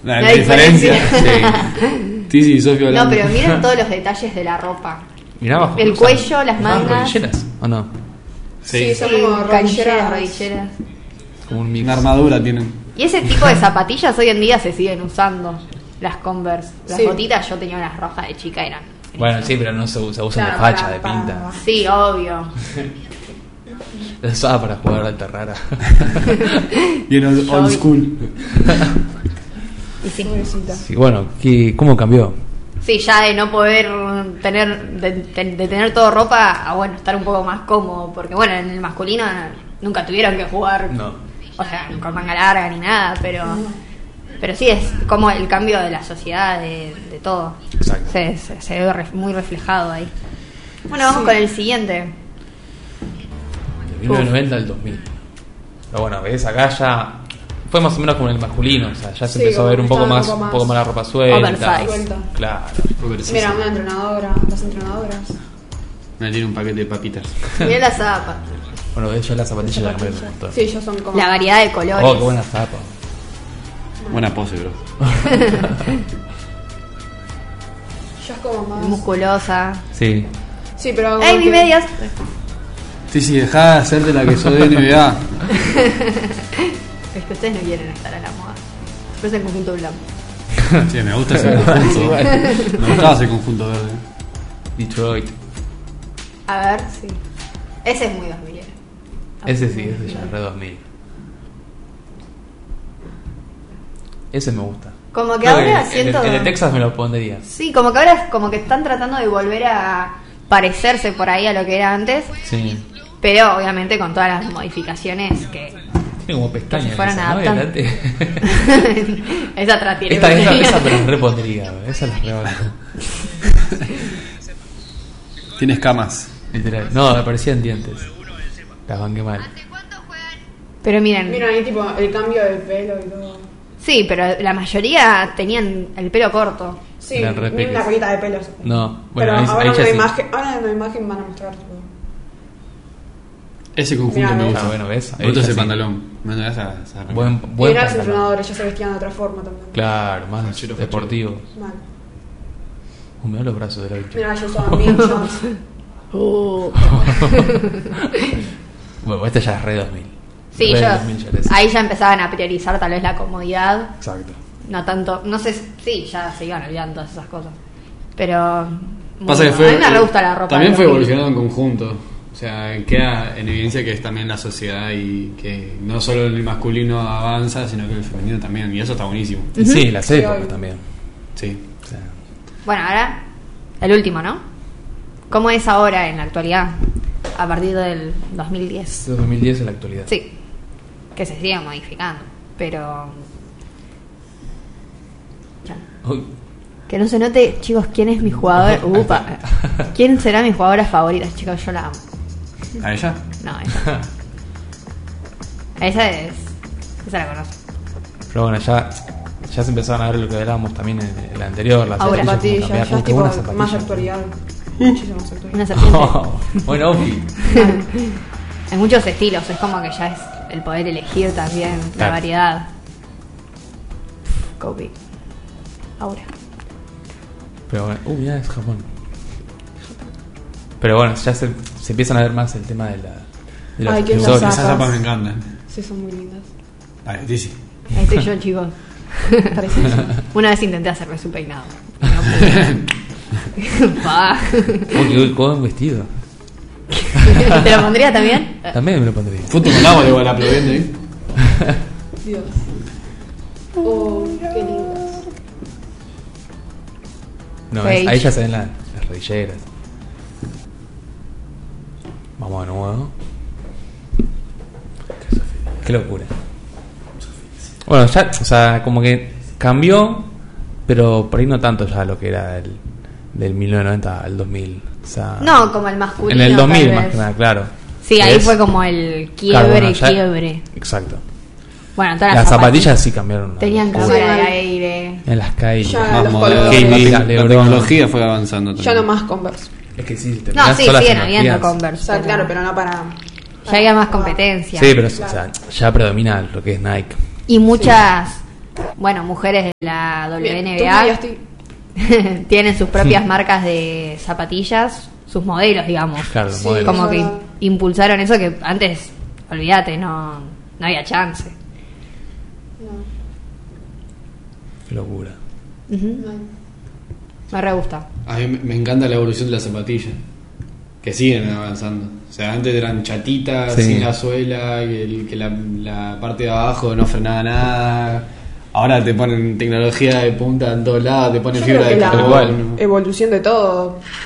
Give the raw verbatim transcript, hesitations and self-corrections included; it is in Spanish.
La, La la diferencia. diferencia. Sí. Tizi y Sofía No, hablando. pero miren todos los detalles de la ropa. Mirá abajo. El usan- cuello, las usan mangas. rodilleras, ¿o no? Sí. Sí, son como Canilleras, rodilleras. rodilleras. Como un mix. Una armadura tienen. Y ese tipo de zapatillas hoy en día se siguen usando. Las Converse. Las Sí. botitas, yo tenía unas rojas de chica, eran. Bueno, sí, pero no se, se usan Claro, de facha, para- de para- pinta. Sí, obvio. Las usaba para jugar a alta rara. Bien old, old school. Y sí. Pobrecita. Sí, bueno, ¿qué, ¿cómo cambió? Sí, ya de no poder tener, de, de- de tener todo ropa, a bueno, estar un poco más cómodo. Porque bueno, en el masculino nunca tuvieron que jugar. No. O sea, con manga larga ni nada, pero. Pero sí, es como el cambio de la sociedad, de, de todo. Exacto. Se, se, se ve ref- muy reflejado ahí. Bueno, vamos Sí. con el siguiente. De mil novecientos noventa al dos mil. Pero bueno, ves, acá ya fue más o menos como en el masculino. O sea, ya se Sí, empezó a ver un poco estaba más, un poco un poco más más la ropa suelta. oversize. Suelta. Claro. Mira, una entrenadora, las entrenadoras. Me tiene un paquete de papitas. Mirá la zapa, Bueno, de hecho las zapatillas la cambié un montón. Sí, ellos son como. la variedad de colores. Oh, qué buena zapa. Buena pose, bro. Ya es como más. Musculosa. Sí. Sí, pero. ¡Ey, como mis que- medias! Tizi, dejá de hacerte la que sos de N B A. Es que ustedes no quieren estar a la moda. Pero es el conjunto blanco. Sí, me gusta ese conjunto. Me gustaba ese conjunto verde. Detroit. A ver, sí. Ese es muy dos mil. Ese sí, ese ya es re dos mil. Ese me gusta. Como que Creo ahora el- siento. El, de Texas me lo pondría. Sí, como que ahora es como que están tratando de volver a parecerse por ahí a lo que era antes. Sí. Pero obviamente con todas las modificaciones que. Tiene como pestañas. Que se fueron esa, ¿no? adaptando. Adelante. Esa atrás tiene. Esta, esa, esa me la repondría, güey. Esa la rebanco. Tiene escamas. Literal. No, me parecían dientes. Las banqué mal. Pero miren. Mira ahí, tipo, el cambio de pelo y todo. Sí, pero la mayoría tenían el pelo corto. Sí, Eran re ni peques. una colita de pelo. No, bueno, Pero ahí, ahora, ahí en ya la sí. imagen, ahora en la imagen van a mostrar todo. Ese conjunto Mirá, me ves. gusta. Ah, bueno, ¿ves? Me gusta Ahí ese ya sí. pantalón. Bueno, esa, esa remera. Buen, Y buen eran los pantalón. entrenadores, ya se vestían de otra forma también. Claro, más Fachero, deportivo. Mal. Uh, mirá los brazos de la bicha. Mira, ellos usaban Mick Jones. Uh. Bueno, este ya es re dos mil. Sí, Re yo. dos mil ya es. Ahí ya empezaban a priorizar tal vez la comodidad. Exacto. No tanto. No sé. Sí, ya se iban olvidando todas esas cosas. Pero. Pasa que bueno, fue, a mí me re gusta la ropa. también de fue los evolucionando en conjunto. O sea, queda en evidencia que es también la sociedad y que no solo el masculino avanza, sino que el femenino también. Y eso está buenísimo. Y sí, las Sí, épocas obvio. también. Sí. O sea, Bueno, ahora. El último, ¿no? ¿Cómo es ahora en la actualidad? A partir del dos mil diez. dos mil diez en la actualidad. Sí. Que se sigue modificando. Pero. Ya. Uy, Que no se note, chicos, quién es mi jugador. Upa. ¿Quién será mi jugadora favorita, chicos? Yo la amo. ¿A ella? No, esa. Esa es. Esa la conozco. pero bueno, ya, ya se empezaron a ver lo que hablábamos también en el anterior. Las Ahora, zapatillas, Zapatillas, como cambiar. Uh, ya es qué tipo buenas más zapatillas. actualidad. Muchísimo más actualidad. Una serpiente. Oh, bueno, Ofi. En muchos estilos. Es como que ya es el poder elegir también la Claro. variedad. Kobe. Ahora. Pero bueno, uh, ya es Japón. Pero bueno, ya se, se empiezan a ver más el tema de la de los Ay, qué accesorios. zapas. Esas zapas me encantan. Sí, son muy lindas. Vale, Tizi. Ahí estoy yo, chicos. Parecen. Una vez intenté hacerme su peinado. No pude. Pa. Oh, qué buen vestido. ¿Te lo pondría también? También me lo pondría. Foto con agua, igual aplaudiendo ahí. Dios. Oh, qué lindas. No, Page. es- ahí ya se ven la- las rodilleras. Vamos de nuevo. Qué locura. Bueno, ya, o sea, como que cambió, pero por ahí no tanto ya lo que era el, del mil novecientos noventa al dos mil. O sea, No, como el masculino. en el dos mil tal más vez. que nada, claro. Sí, ahí Es- fue como el claro, quiebre, bueno, ya- quiebre. Exacto. Bueno, todas Las zapatillas sí cambiaron. una tenían locura. cámara de Sí. aire. En las calles. Ya, Más los moderno. colores. K D, La, LeBron. tecnología fue avanzando Ya también. no más Converse. Es que sí, te No, mirás sí, solas siguen en las habiendo tías. O Converse. sea, pero claro, pero no para. Ya había más competencia. Sí, pero o sea, ya predomina lo que es Nike. Y muchas bueno, mujeres de la Bien, W N tú B ya A estoy- tienen sus propias marcas de zapatillas, sus modelos, digamos. Claro, Sí, modelo. Como es que verdad. impulsaron eso que antes, olvídate, no, no había chance. No, Qué locura. Ujú. no. Me re gusta. A mí me- me encanta la evolución de las zapatillas. Que siguen avanzando. O sea, antes eran chatitas, Sí. sin la suela, que, el- que la, la parte de abajo no frenaba nada. Ahora te ponen tecnología de punta en todos lados, te ponen Yo fibra creo que de la carbono. Igual. evolución de todo